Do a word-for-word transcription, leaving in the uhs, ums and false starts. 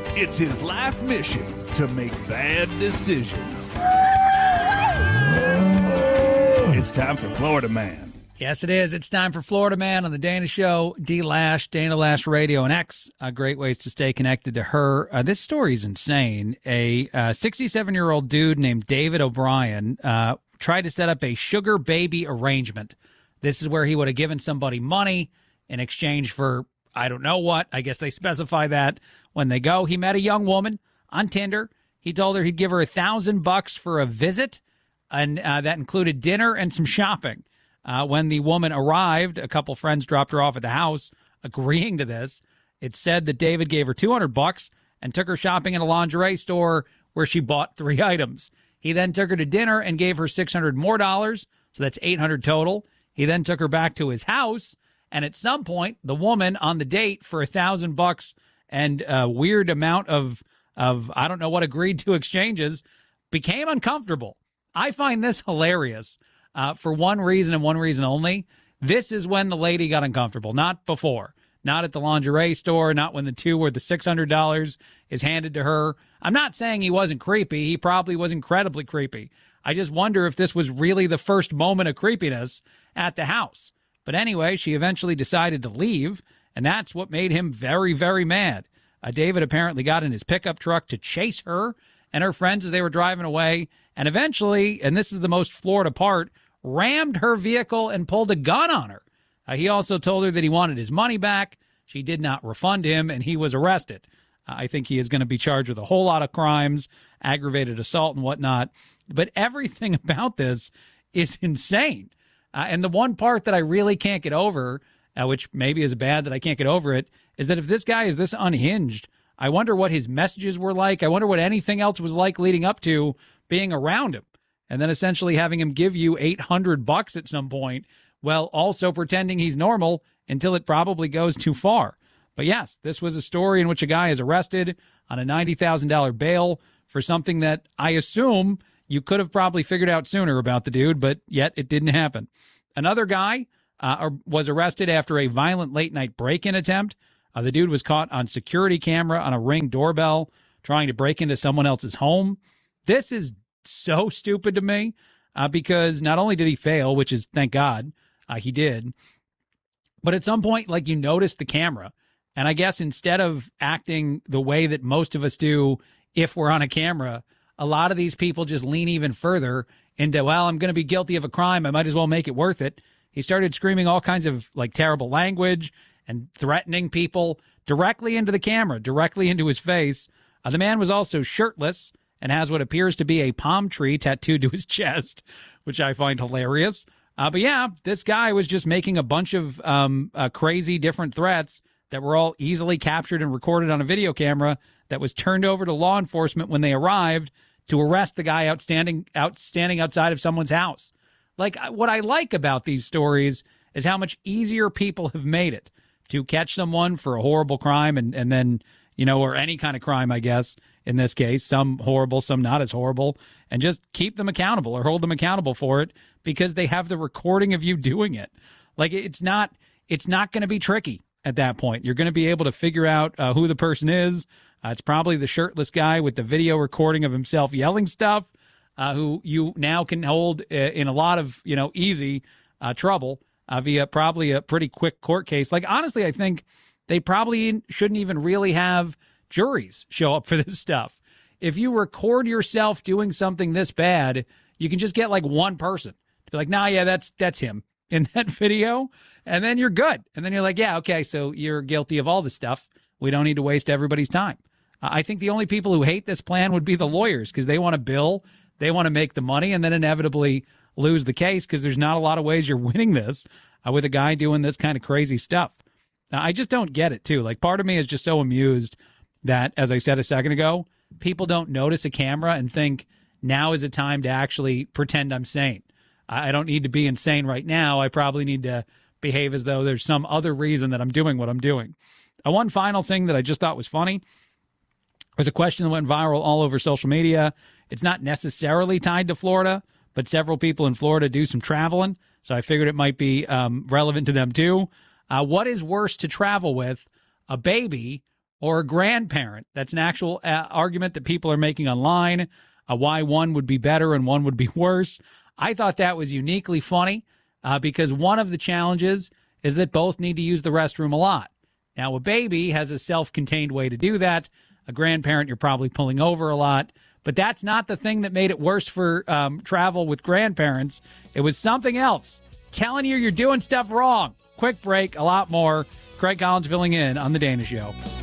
It's his life mission to make bad decisions. It's time for Florida Man. Yes, it is. It's time for Florida Man on the Dana Show. D Lash, Dana Lash Radio, and X. Uh, great ways to stay connected to her. Uh, this story is insane. A uh, sixty-seven-year-old dude named David O'Brien uh, tried to set up a sugar baby arrangement. This is where he would have given somebody money in exchange for, I don't know what. I guess they specify that when they go. He met a young woman on Tinder. He told her he'd give her a thousand bucks for a visit, and uh, that included dinner and some shopping. Uh, when the woman arrived, a couple friends dropped her off at the house, agreeing to this. It said that David gave her two hundred bucks and took her shopping at a lingerie store where she bought three items. He then took her to dinner and gave her six hundred more dollars, so that's eight hundred total. He then took her back to his house, and at some point, the woman on the date for a thousand bucks and a weird amount of of I don't know what agreed to exchanges became uncomfortable. I find this hilarious. Uh, for one reason and one reason only. This is when the lady got uncomfortable, not before. Not at the lingerie store, not when the two where the six hundred dollars is handed to her. I'm not saying he wasn't creepy. He probably was incredibly creepy. I just wonder if this was really the first moment of creepiness at the house. But anyway, she eventually decided to leave, and that's what made him very, very mad. Uh, David apparently got in his pickup truck to chase her and her friends as they were driving away, and eventually, and this is the most Florida part, rammed her vehicle and pulled a gun on her. Uh, he also told her that he wanted his money back. She did not refund him, and he was arrested. Uh, I think he is going to be charged with a whole lot of crimes, aggravated assault and whatnot. But everything about this is insane. Uh, and the one part that I really can't get over, uh, which maybe is bad that I can't get over it, is that if this guy is this unhinged, I wonder what his messages were like. I wonder what anything else was like leading up to being around him. And then essentially having him give you eight hundred bucks at some point, while also pretending he's normal until it probably goes too far. But yes, this was a story in which a guy is arrested on a ninety thousand dollars bail for something that I assume you could have probably figured out sooner about the dude, but yet it didn't happen. Another guy uh, was arrested after a violent late-night break-in attempt. Uh, the dude was caught on security camera on a Ring doorbell trying to break into someone else's home. This is so stupid to me uh, because not only did he fail, which is, thank God, uh, he did, but at some point, like, you noticed the camera. And I guess instead of acting the way that most of us do if we're on a camera, a lot of these people just lean even further into, well, I'm going to be guilty of a crime. I might as well make it worth it. He started screaming all kinds of, like, terrible language and threatening people directly into the camera, directly into his face. Uh, the man was also shirtless and has what appears to be a palm tree tattooed to his chest, which I find hilarious. Uh, but yeah, this guy was just making a bunch of um, uh, crazy different threats that were all easily captured and recorded on a video camera that was turned over to law enforcement when they arrived to arrest the guy outstanding, outstanding outside of someone's house. Like, what I like about these stories is how much easier people have made it to catch someone for a horrible crime and, and then, you know, or any kind of crime, I guess, in this case, some horrible, some not as horrible, and just keep them accountable or hold them accountable for it because they have the recording of you doing it. Like, it's not, it's not going to be tricky at that point. You're going to be able to figure out uh, who the person is. Uh, it's probably the shirtless guy with the video recording of himself yelling stuff, uh, who you now can hold uh, in a lot of, you know, easy uh, trouble uh, via probably a pretty quick court case. Like, honestly, I think they probably shouldn't even really have juries show up for this stuff. If you record yourself doing something this bad, you can just get like one person to be like, nah, yeah, that's that's him in that video. And then you're good. And then you're like, yeah, okay, so you're guilty of all this stuff. We don't need to waste everybody's time. Uh, I think the only people who hate this plan would be the lawyers because they want to bill, they want to make the money, and then inevitably lose the case because there's not a lot of ways you're winning this uh, with a guy doing this kind of crazy stuff. Now, I just don't get it, too. Like, part of me is just so amused that, as I said a second ago, people don't notice a camera and think now is a time to actually pretend I'm sane. I don't need to be insane right now. I probably need to behave as though there's some other reason that I'm doing what I'm doing. Uh, one final thing that I just thought was funny was a question that went viral all over social media. It's not necessarily tied to Florida, but several people in Florida do some traveling, so I figured it might be um, relevant to them too. Uh, what is worse to travel with, a baby or a grandparent. That's an actual uh, argument that people are making online, uh, why one would be better and one would be worse. I thought that was uniquely funny uh, because one of the challenges is that both need to use the restroom a lot. Now, a baby has a self-contained way to do that. A grandparent, you're probably pulling over a lot. But that's not the thing that made it worse for um, travel with grandparents. It was something else. Telling you you're doing stuff wrong. Quick break, a lot more. Craig Collins filling in on The Dana Show.